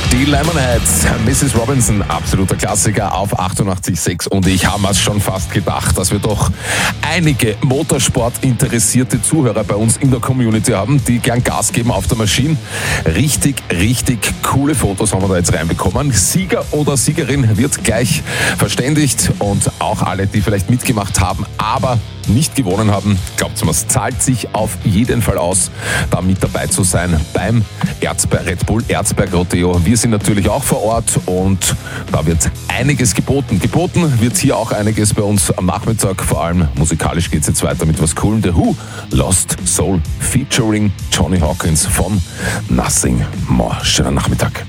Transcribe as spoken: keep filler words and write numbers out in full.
Die Lemonheads, Missus Robinson, absoluter Klassiker auf achtundachtzig Komma sechs. Und ich habe es schon fast gedacht, dass wir doch einige Motorsport-interessierte Zuhörer bei uns in der Community haben, die gern Gas geben auf der Maschine. Richtig, richtig coole Fotos haben wir da jetzt reinbekommen. Sieger oder Siegerin wird gleich verständigt und auch alle, die vielleicht mitgemacht haben, aber nicht gewonnen haben, glaubt mir, es zahlt sich auf jeden Fall aus, da mit dabei zu sein beim Erzberg, Red Bull Erzberg Rodeo. Wir sind natürlich auch vor Ort und da wird einiges geboten. Geboten wird hier auch einiges bei uns am Nachmittag, vor allem musikalisch geht es jetzt weiter mit was Coolem. The Who, Lost Soul featuring Johnny Hawkins von Nothing More. Schönen Nachmittag.